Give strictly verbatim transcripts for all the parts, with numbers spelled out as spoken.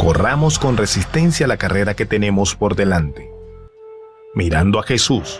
corramos con resistencia la carrera que tenemos por delante, mirando a Jesús,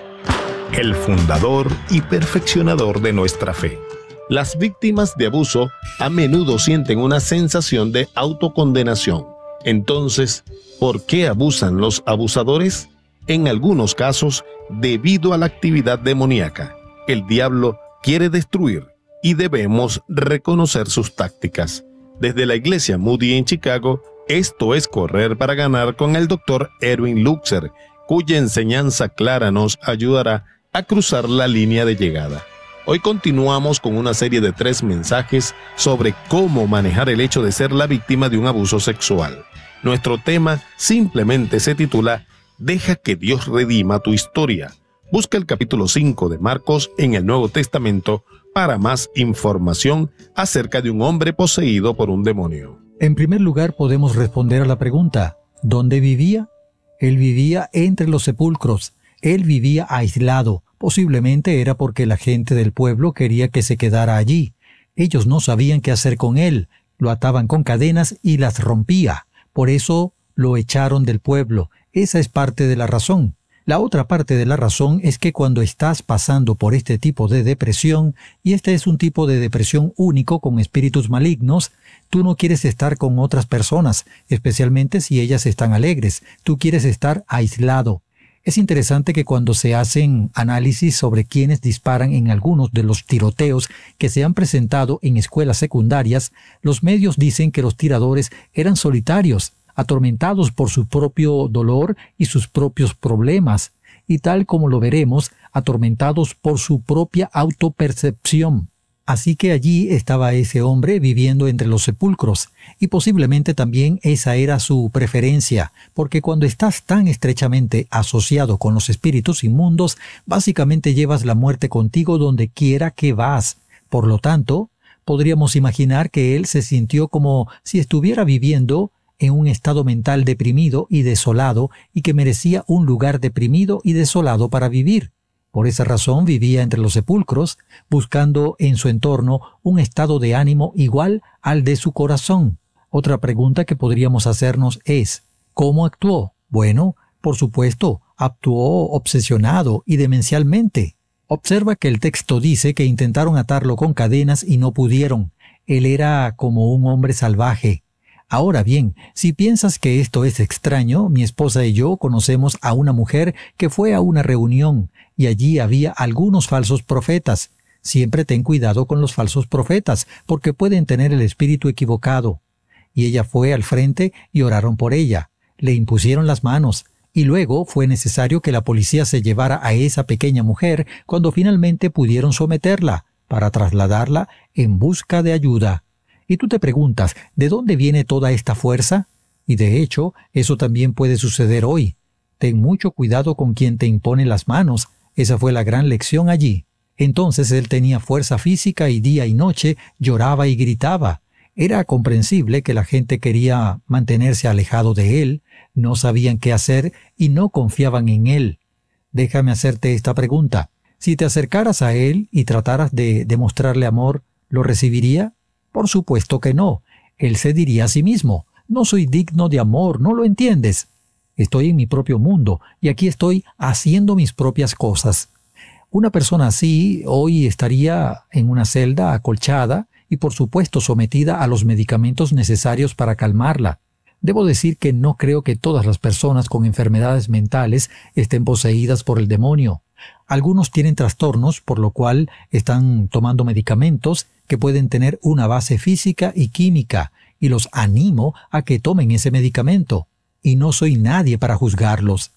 el fundador y perfeccionador de nuestra fe. Las víctimas de abuso a menudo sienten una sensación de autocondenación. Entonces, ¿por qué abusan los abusadores? En algunos casos, debido a la actividad demoníaca. El diablo quiere destruir y debemos reconocer sus tácticas. Desde la iglesia Moody en Chicago, esto es Correr para Ganar con el doctor Erwin Lutzer, cuya enseñanza clara nos ayudará a cruzar la línea de llegada. Hoy continuamos con una serie de tres mensajes sobre cómo manejar el hecho de ser la víctima de un abuso sexual. Nuestro tema simplemente se titula Deja que Dios redima tu historia. Busca el capítulo cinco de Marcos en el Nuevo Testamento para más información acerca de un hombre poseído por un demonio. En primer lugar, podemos responder a la pregunta, ¿dónde vivía? Él vivía entre los sepulcros. Él vivía aislado. Posiblemente era porque la gente del pueblo quería que se quedara allí. Ellos no sabían qué hacer con él. Lo ataban con cadenas y las rompía. Por eso lo echaron del pueblo. Esa es parte de la razón. La otra parte de la razón es que cuando estás pasando por este tipo de depresión, y este es un tipo de depresión único con espíritus malignos, tú no quieres estar con otras personas, especialmente si ellas están alegres. Tú quieres estar aislado. Es interesante que cuando se hacen análisis sobre quienes disparan en algunos de los tiroteos que se han presentado en escuelas secundarias, los medios dicen que los tiradores eran solitarios, atormentados por su propio dolor y sus propios problemas, y tal como lo veremos, atormentados por su propia autopercepción. Así que allí estaba ese hombre viviendo entre los sepulcros, y posiblemente también esa era su preferencia, porque cuando estás tan estrechamente asociado con los espíritus inmundos, básicamente llevas la muerte contigo donde quiera que vas. Por lo tanto, podríamos imaginar que él se sintió como si estuviera viviendo en un estado mental deprimido y desolado, y que merecía un lugar deprimido y desolado para vivir. Por esa razón vivía entre los sepulcros, buscando en su entorno un estado de ánimo igual al de su corazón. Otra pregunta que podríamos hacernos es, ¿cómo actuó? Bueno, por supuesto, actuó obsesionado y demencialmente. Observa que el texto dice que intentaron atarlo con cadenas y no pudieron. Él era como un hombre salvaje. Ahora bien, si piensas que esto es extraño, mi esposa y yo conocemos a una mujer que fue a una reunión y allí había algunos falsos profetas. Siempre ten cuidado con los falsos profetas, porque pueden tener el espíritu equivocado. Y ella fue al frente y oraron por ella. Le impusieron las manos, y luego fue necesario que la policía se llevara a esa pequeña mujer cuando finalmente pudieron someterla, para trasladarla en busca de ayuda. Y tú te preguntas, ¿de dónde viene toda esta fuerza? Y de hecho, eso también puede suceder hoy. Ten mucho cuidado con quien te impone las manos. Esa fue la gran lección allí. Entonces él tenía fuerza física y día y noche lloraba y gritaba. Era comprensible que la gente quería mantenerse alejado de él, no sabían qué hacer y no confiaban en él. Déjame hacerte esta pregunta. Si te acercaras a él y trataras de demostrarle amor, ¿lo recibiría? Por supuesto que no. Él se diría a sí mismo, no soy digno de amor, ¿no lo entiendes? Estoy en mi propio mundo y aquí estoy haciendo mis propias cosas. Una persona así hoy estaría en una celda acolchada y por supuesto sometida a los medicamentos necesarios para calmarla. Debo decir que no creo que todas las personas con enfermedades mentales estén poseídas por el demonio. Algunos tienen trastornos, por lo cual están tomando medicamentos que pueden tener una base física y química, y los animo a que tomen ese medicamento. Y no soy nadie para juzgarlos.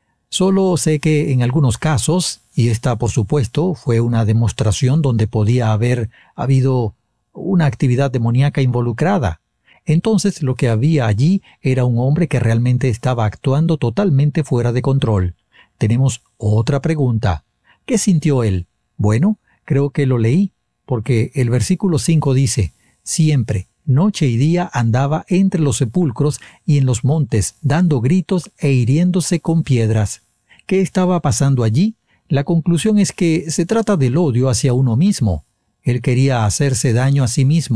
Solo sé que en algunos casos, y esta por supuesto fue una demostración donde podía haber habido una actividad demoníaca involucrada. Entonces lo que había allí era un hombre que realmente estaba actuando totalmente fuera de control. Tenemos otra pregunta. ¿Qué sintió él? Bueno, creo que lo leí, porque el versículo cinco dice, siempre, noche y día andaba entre los sepulcros y en los montes, dando gritos e hiriéndose con piedras. ¿Qué estaba pasando allí? La conclusión es que se trata del odio hacia uno mismo. Él quería hacerse daño a sí mismo,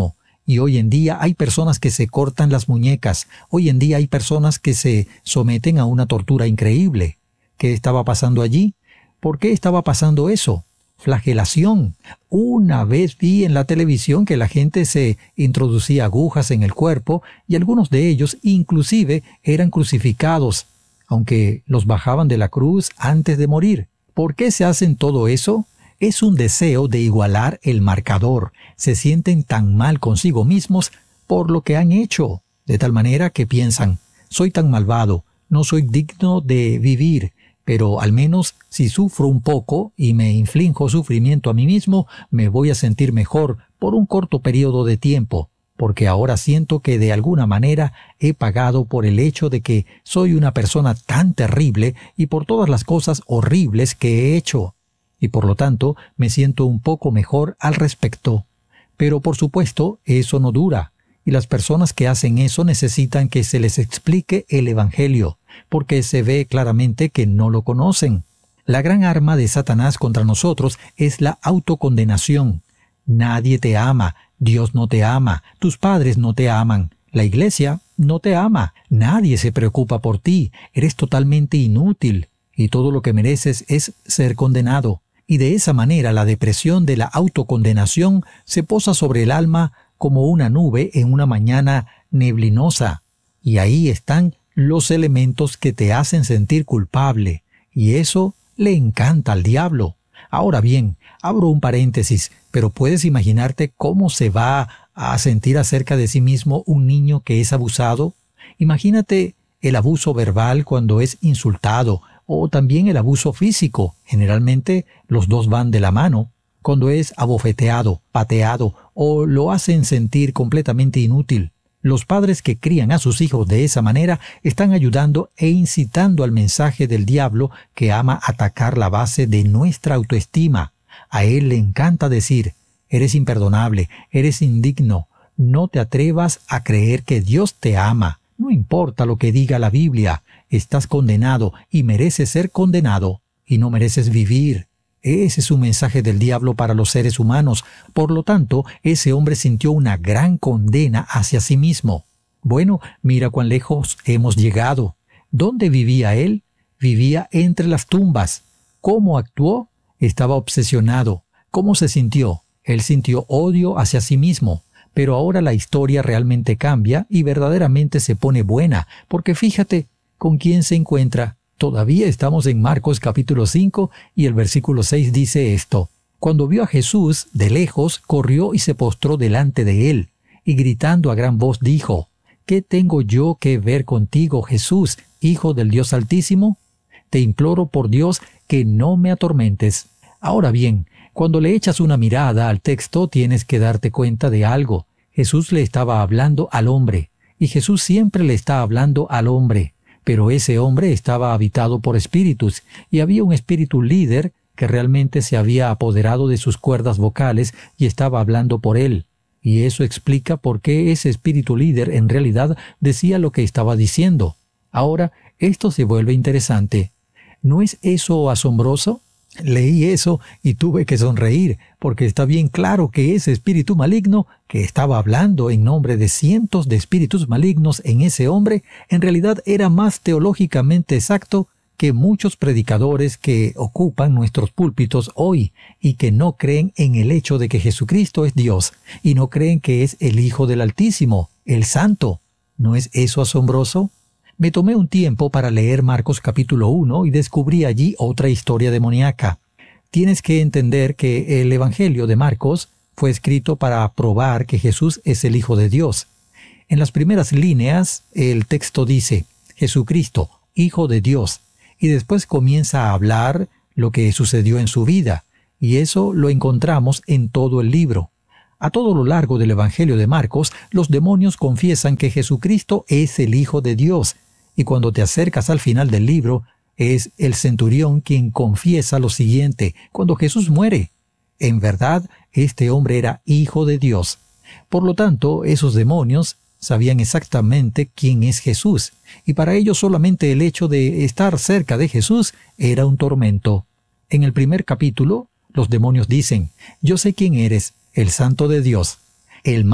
Y hoy en día hay personas que se cortan las muñecas. Hoy en día hay personas que se someten a una tortura increíble. ¿Qué estaba pasando allí? ¿Por qué estaba pasando eso? Flagelación. Una vez vi en la televisión que la gente se introducía agujas en el cuerpo y algunos de ellos inclusive eran crucificados, aunque los bajaban de la cruz antes de morir. ¿Por qué se hacen todo eso? Es un deseo de igualar el marcador. Se sienten tan mal consigo mismos por lo que han hecho, de tal manera que piensan, soy tan malvado, no soy digno de vivir, pero al menos si sufro un poco y me inflijo sufrimiento a mí mismo, me voy a sentir mejor por un corto periodo de tiempo, porque ahora siento que de alguna manera he pagado por el hecho de que soy una persona tan terrible y por todas las cosas horribles que he hecho. Y por lo tanto me siento un poco mejor al respecto. Pero por supuesto eso no dura, y las personas que hacen eso necesitan que se les explique el Evangelio, porque se ve claramente que no lo conocen. La gran arma de Satanás contra nosotros es la autocondenación. Nadie te ama, Dios no te ama, tus padres no te aman, la iglesia no te ama, nadie se preocupa por ti, eres totalmente inútil, y todo lo que mereces es ser condenado. Y de esa manera la depresión de la autocondenación se posa sobre el alma como una nube en una mañana neblinosa. Y ahí están los elementos que te hacen sentir culpable. Y eso le encanta al diablo. Ahora bien, abro un paréntesis, pero puedes imaginarte cómo se va a sentir acerca de sí mismo un niño que es abusado. Imagínate el abuso verbal cuando es insultado, o también el abuso físico. Generalmente los dos van de la mano. Cuando es abofeteado, pateado o lo hacen sentir completamente inútil. Los padres que crían a sus hijos de esa manera están ayudando e incitando al mensaje del diablo que ama atacar la base de nuestra autoestima. A él le encanta decir, eres imperdonable, eres indigno, no te atrevas a creer que Dios te ama. No importa lo que diga la Biblia, estás condenado y mereces ser condenado y no mereces vivir. Ese es un mensaje del diablo para los seres humanos. Por lo tanto, ese hombre sintió una gran condena hacia sí mismo. Bueno, mira cuán lejos hemos llegado. ¿Dónde vivía él? Vivía entre las tumbas. ¿Cómo actuó? Estaba obsesionado. ¿Cómo se sintió? Él sintió odio hacia sí mismo. Pero ahora la historia realmente cambia y verdaderamente se pone buena, porque fíjate con quién se encuentra. Todavía estamos en Marcos capítulo cinco y el versículo seis dice esto. Cuando vio a Jesús de lejos, corrió y se postró delante de él, y gritando a gran voz dijo, ¿qué tengo yo que ver contigo, Jesús, Hijo del Dios Altísimo? Te imploro por Dios que no me atormentes. Ahora bien, cuando le echas una mirada al texto tienes que darte cuenta de algo. Jesús le estaba hablando al hombre, y Jesús siempre le está hablando al hombre. Pero ese hombre estaba habitado por espíritus, y había un espíritu líder que realmente se había apoderado de sus cuerdas vocales y estaba hablando por él. Y eso explica por qué ese espíritu líder en realidad decía lo que estaba diciendo. Ahora, esto se vuelve interesante. ¿No es eso asombroso? Leí eso y tuve que sonreír, porque está bien claro que ese espíritu maligno, que estaba hablando en nombre de cientos de espíritus malignos en ese hombre, en realidad era más teológicamente exacto que muchos predicadores que ocupan nuestros púlpitos hoy y que no creen en el hecho de que Jesucristo es Dios y no creen que es el Hijo del Altísimo, el Santo. ¿No es eso asombroso? Me tomé un tiempo para leer Marcos capítulo uno y descubrí allí otra historia demoníaca. Tienes que entender que el Evangelio de Marcos fue escrito para probar que Jesús es el Hijo de Dios. En las primeras líneas, el texto dice, Jesucristo, Hijo de Dios, y después comienza a hablar lo que sucedió en su vida, y eso lo encontramos en todo el libro. A todo lo largo del Evangelio de Marcos, los demonios confiesan que Jesucristo es el Hijo de Dios, y cuando te acercas al final del libro, es el centurión quien confiesa lo siguiente, cuando Jesús muere. En verdad, este hombre era Hijo de Dios. Por lo tanto, esos demonios sabían exactamente quién es Jesús, y para ellos solamente el hecho de estar cerca de Jesús era un tormento. En el primer capítulo, los demonios dicen, yo sé quién eres, el Santo de Dios. El mal,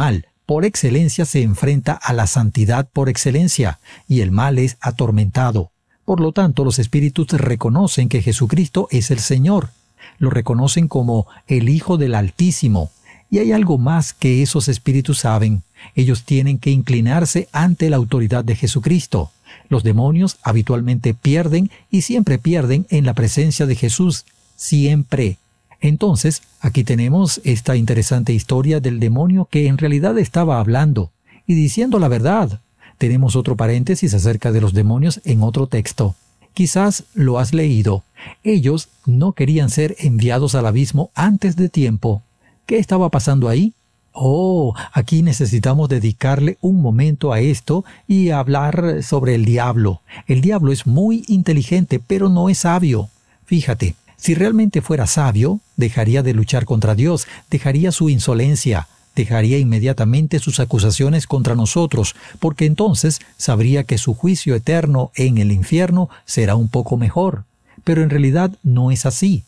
por excelencia se enfrenta a la santidad por excelencia, y el mal es atormentado. Por lo tanto, los espíritus reconocen que Jesucristo es el Señor. Lo reconocen como el Hijo del Altísimo. Y hay algo más que esos espíritus saben. Ellos tienen que inclinarse ante la autoridad de Jesucristo. Los demonios habitualmente pierden y siempre pierden en la presencia de Jesús. Siempre. Entonces, aquí tenemos esta interesante historia del demonio que en realidad estaba hablando y diciendo la verdad. Tenemos otro paréntesis acerca de los demonios en otro texto. Quizás lo has leído. Ellos no querían ser enviados al abismo antes de tiempo. ¿Qué estaba pasando ahí? Oh, aquí necesitamos dedicarle un momento a esto y hablar sobre el diablo. El diablo es muy inteligente, pero no es sabio. Fíjate, si realmente fuera sabio, dejaría de luchar contra Dios, dejaría su insolencia, dejaría inmediatamente sus acusaciones contra nosotros, porque entonces sabría que su juicio eterno en el infierno será un poco mejor. Pero en realidad no es así.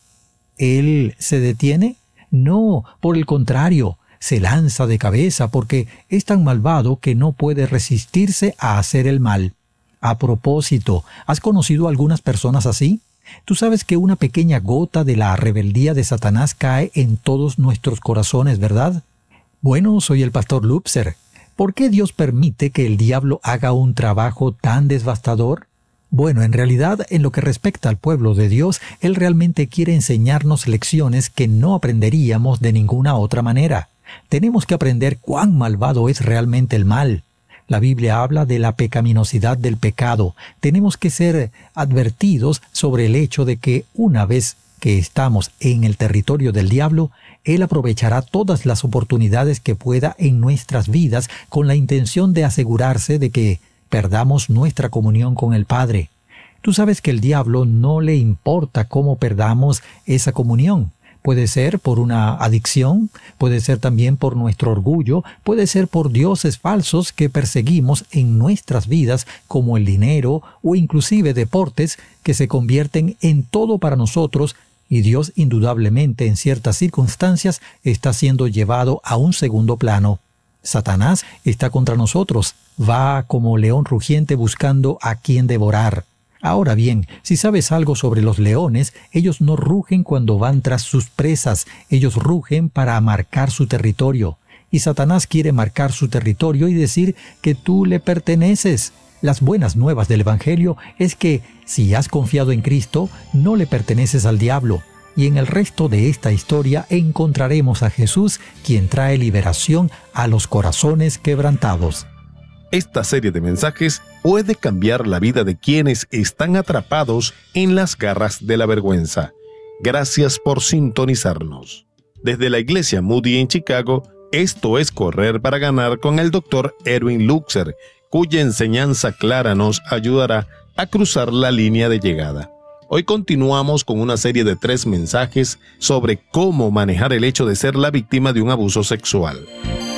¿Él se detiene? No, por el contrario, se lanza de cabeza porque es tan malvado que no puede resistirse a hacer el mal. A propósito, ¿has conocido a algunas personas así? Tú sabes que una pequeña gota de la rebeldía de Satanás cae en todos nuestros corazones, ¿verdad? Bueno, soy el pastor Lupser. ¿Por qué Dios permite que el diablo haga un trabajo tan devastador? Bueno, en realidad, en lo que respecta al pueblo de Dios, Él realmente quiere enseñarnos lecciones que no aprenderíamos de ninguna otra manera. Tenemos que aprender cuán malvado es realmente el mal. La Biblia habla de la pecaminosidad del pecado. Tenemos que ser advertidos sobre el hecho de que una vez que estamos en el territorio del diablo, Él aprovechará todas las oportunidades que pueda en nuestras vidas con la intención de asegurarse de que perdamos nuestra comunión con el Padre. Tú sabes que el diablo no le importa cómo perdamos esa comunión. Puede ser por una adicción, puede ser también por nuestro orgullo, puede ser por dioses falsos que perseguimos en nuestras vidas, como el dinero o inclusive deportes que se convierten en todo para nosotros, y Dios indudablemente en ciertas circunstancias está siendo llevado a un segundo plano. Satanás está contra nosotros, va como león rugiente buscando a quien devorar. Ahora bien, si sabes algo sobre los leones, ellos no rugen cuando van tras sus presas, ellos rugen para marcar su territorio. Y Satanás quiere marcar su territorio y decir que tú le perteneces. Las buenas nuevas del Evangelio es que, si has confiado en Cristo, no le perteneces al diablo. Y en el resto de esta historia encontraremos a Jesús, quien trae liberación a los corazones quebrantados. Esta serie de mensajes puede cambiar la vida de quienes están atrapados en las garras de la vergüenza. Gracias por sintonizarnos. Desde la Iglesia Moody en Chicago, esto es Correr para Ganar con el doctor Erwin Lutzer, cuya enseñanza clara nos ayudará a cruzar la línea de llegada. Hoy continuamos con una serie de tres mensajes sobre cómo manejar el hecho de ser la víctima de un abuso sexual.